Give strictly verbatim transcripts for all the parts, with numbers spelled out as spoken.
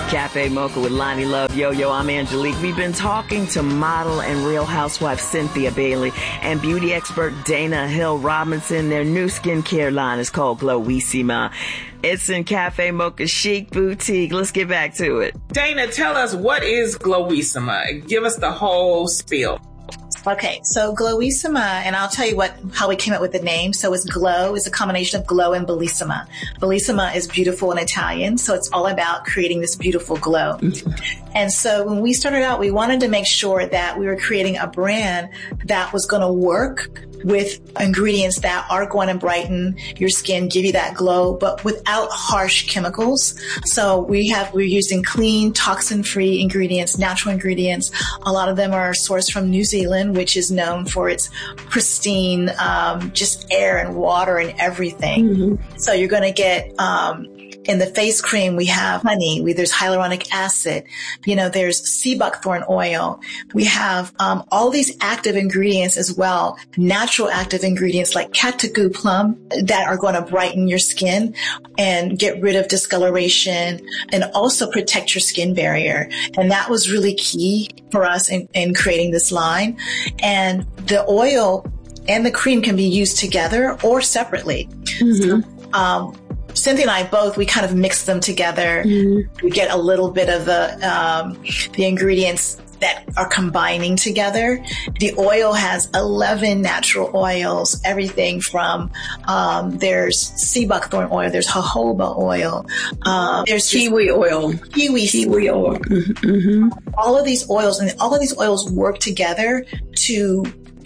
Cafe Mocha with Lonnie Love. Yo, yo, I'm Angelique. We've been talking to model and Real Housewife Cynthia Bailey and beauty expert Dana Hill Robinson. Their new skincare line is called Glowissima. It's in Cafe Mocha Chic Boutique. Let's get back to it. Dana, tell us, what is Glowissima? Give us the whole spiel. Okay, so Glowissima, and I'll tell you what how we came up with the name. So it's glow, it's a combination of glow and bellissima. Bellissima is beautiful in Italian, so it's all about creating this beautiful glow. Mm-hmm. And so when we started out, we wanted to make sure that we were creating a brand that was going to work with ingredients that are going to brighten your skin, give you that glow, but without harsh chemicals. So we have, we're using clean, toxin-free ingredients, natural ingredients. A lot of them are sourced from New Zealand, which is known for its pristine, um, just air and water and everything. Mm-hmm. So you're going to get, um, in the face cream, we have honey. We, there's hyaluronic acid. You know, there's sea buckthorn oil. We have um, all these active ingredients as well, natural active ingredients like Katagoo plum that are going to brighten your skin and get rid of discoloration and also protect your skin barrier. And that was really key for us in, in creating this line. And the oil and the cream can be used together or separately. Mm-hmm. So, um, Cynthia and I both, we kind of mix them together. Mm-hmm. We get a little bit of the, um, the ingredients that are combining together. The oil has eleven natural oils, everything from, um, there's sea buckthorn oil, there's jojoba oil, um, there's kiwi oil, kiwi, kiwi oil. Mm-hmm. All of these oils, and all of these oils work together to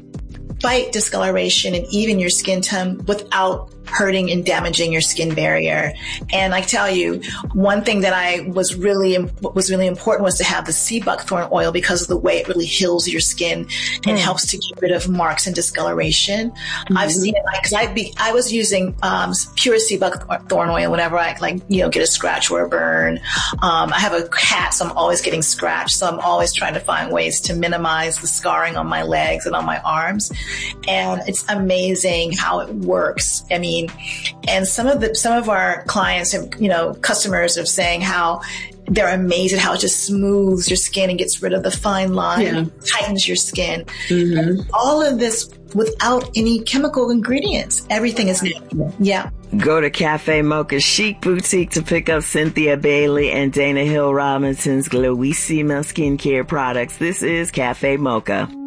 fight discoloration and even your skin tone without hurting and damaging your skin barrier. And I tell you, one thing that I was really, what was really important was to have the sea buckthorn oil because of the way it really heals your skin and mm. helps to get rid of marks and discoloration. Mm-hmm. I've seen it, because I be, I was using, um, pure sea buckthorn oil whenever I, like, you know, get a scratch or a burn. Um, I have a cat, so I'm always getting scratched. So I'm always trying to find ways to minimize the scarring on my legs and on my arms. And it's amazing how it works. I mean, and some of the, some of our clients have, you know, customers are saying how they're amazed at how it just smooths your skin and gets rid of the fine line, yeah. tightens your skin. Mm-hmm. And all of this without any chemical ingredients. Everything is natural. Yeah. Go to Cafe Mocha Chic Boutique to pick up Cynthia Bailey and Dana Hill Robinson's Glowissima skincare products. This is Cafe Mocha.